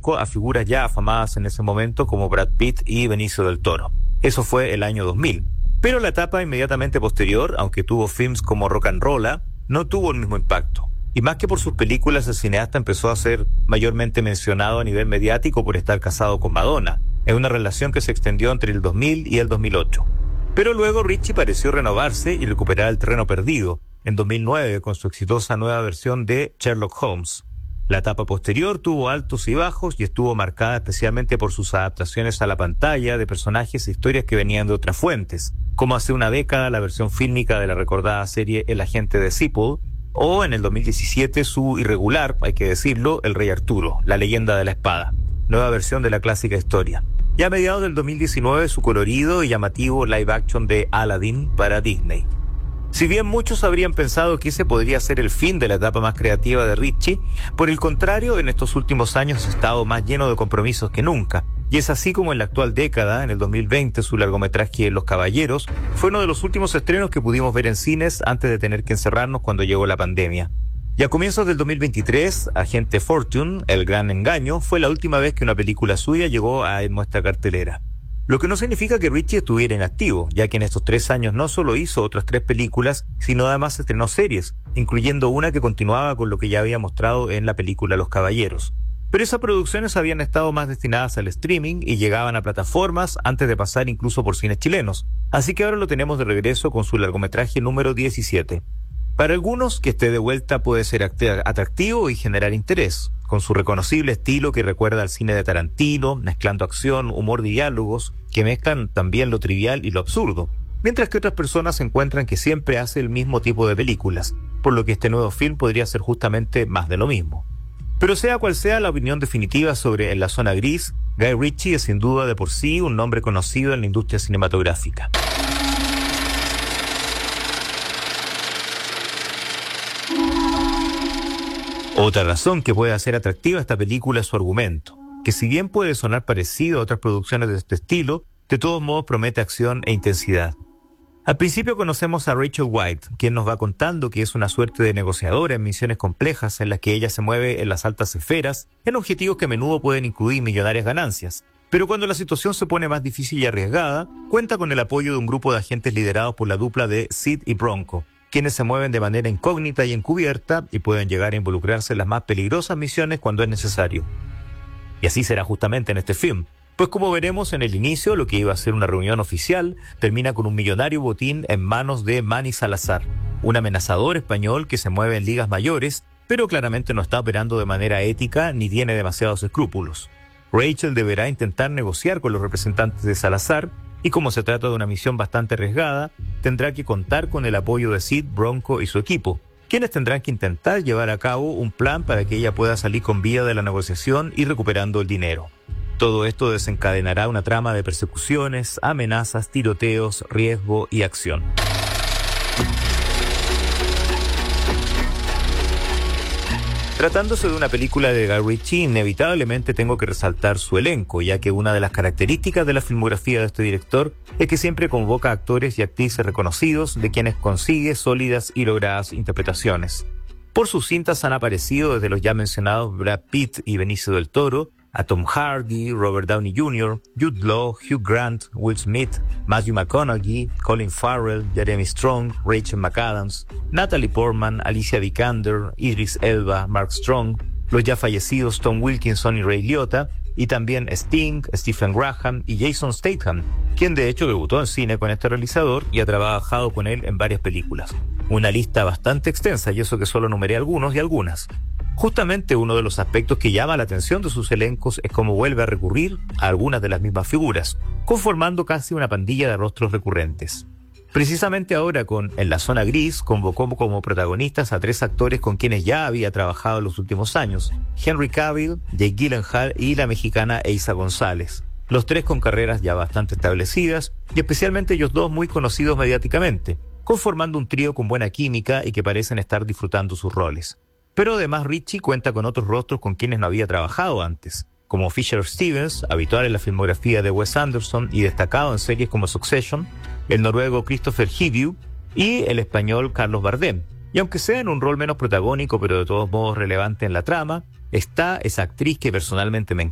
elenco a figuras ya afamadas en ese momento como Brad Pitt y Benicio del Toro. Eso fue el año 2000. Pero la etapa inmediatamente posterior, aunque tuvo films como Rock'n'Rolla, no tuvo el mismo impacto. Y más que por sus películas, el cineasta empezó a ser mayormente mencionado a nivel mediático por estar casado con Madonna, en una relación que se extendió entre el 2000 y el 2008. Pero luego Ritchie pareció renovarse y recuperar el terreno perdido, en 2009 con su exitosa nueva versión de Sherlock Holmes. La etapa posterior tuvo altos y bajos y estuvo marcada especialmente por sus adaptaciones a la pantalla de personajes e historias que venían de otras fuentes, como hace una década la versión fílmica de la recordada serie El agente de Sepul, o en el 2017 su irregular, hay que decirlo, El rey Arturo, la leyenda de la espada, nueva versión de la clásica historia. Y a mediados del 2019 su colorido y llamativo live action de Aladdin para Disney. Si bien muchos habrían pensado que ese podría ser el fin de la etapa más creativa de Ritchie, por el contrario, en estos últimos años ha estado más lleno de compromisos que nunca. Y es así como en la actual década, en el 2020, su largometraje Los Caballeros fue uno de los últimos estrenos que pudimos ver en cines antes de tener que encerrarnos cuando llegó la pandemia. Y a comienzos del 2023, Agente Fortune, El gran engaño, fue la última vez que una película suya llegó a nuestra cartelera. Lo que no significa que Ritchie estuviera inactivo, ya que en estos 3 años no solo hizo otras 3 películas, sino además estrenó series, incluyendo una que continuaba con lo que ya había mostrado en la película Los Caballeros. Pero esas producciones habían estado más destinadas al streaming y llegaban a plataformas antes de pasar incluso por cines chilenos. Así que ahora lo tenemos de regreso con su largometraje número 17. Para algunos, que esté de vuelta puede ser atractivo y generar interés, con su reconocible estilo que recuerda al cine de Tarantino, mezclando acción, humor y diálogos, que mezclan también lo trivial y lo absurdo, mientras que otras personas encuentran que siempre hace el mismo tipo de películas, por lo que este nuevo film podría ser justamente más de lo mismo. Pero sea cual sea la opinión definitiva sobre En la zona gris, Guy Ritchie es sin duda de por sí un nombre conocido en la industria cinematográfica. Otra razón que puede hacer atractiva esta película es su argumento, que si bien puede sonar parecido a otras producciones de este estilo, de todos modos promete acción e intensidad. Al principio conocemos a Rachel White, quien nos va contando que es una suerte de negociadora en misiones complejas en las que ella se mueve en las altas esferas, en objetivos que a menudo pueden incluir millonarias ganancias. Pero cuando la situación se pone más difícil y arriesgada, cuenta con el apoyo de un grupo de agentes liderados por la dupla de Sid y Bronco, quienes se mueven de manera incógnita y encubierta y pueden llegar a involucrarse en las más peligrosas misiones cuando es necesario. Y así será justamente en este film, pues como veremos en el inicio, lo que iba a ser una reunión oficial termina con un millonario botín en manos de Manny Salazar, un amenazador español que se mueve en ligas mayores, pero claramente no está operando de manera ética ni tiene demasiados escrúpulos. Rachel deberá intentar negociar con los representantes de Salazar, y como se trata de una misión bastante arriesgada, tendrá que contar con el apoyo de Sid, Bronco y su equipo, quienes tendrán que intentar llevar a cabo un plan para que ella pueda salir con vida de la negociación y recuperando el dinero. Todo esto desencadenará una trama de persecuciones, amenazas, tiroteos, riesgo y acción. Tratándose de una película de Guy Ritchie, inevitablemente tengo que resaltar su elenco, ya que una de las características de la filmografía de este director es que siempre convoca actores y actrices reconocidos, de quienes consigue sólidas y logradas interpretaciones. Por sus cintas han aparecido desde los ya mencionados Brad Pitt y Benicio del Toro, a Tom Hardy, Robert Downey Jr., Jude Law, Hugh Grant, Will Smith, Matthew McConaughey, Colin Farrell, Jeremy Strong, Rachel McAdams, Natalie Portman, Alicia Vikander, Idris Elba, Mark Strong, los ya fallecidos Tom Wilkinson y Ray Liotta, y también Sting, Stephen Graham y Jason Statham, quien de hecho debutó en cine con este realizador y ha trabajado con él en varias películas. Una lista bastante extensa, y eso que solo numeré algunos y algunas. Justamente uno de los aspectos que llama la atención de sus elencos es cómo vuelve a recurrir a algunas de las mismas figuras, conformando casi una pandilla de rostros recurrentes. Precisamente ahora con En la zona gris convocó como protagonistas a 3 actores con quienes ya había trabajado en los últimos años: Henry Cavill, Jake Gyllenhaal y la mexicana Eiza González. Los 3 con carreras ya bastante establecidas y especialmente ellos 2 muy conocidos mediáticamente, conformando un trío con buena química y que parecen estar disfrutando sus roles. Pero además Ritchie cuenta con otros rostros con quienes no había trabajado antes, como Fisher Stevens, habitual en la filmografía de Wes Anderson y destacado en series como Succession, el noruego Christopher Hivju y el español Carlos Bardem. Y aunque sea en un rol menos protagónico, pero de todos modos relevante en la trama, está esa actriz que personalmente me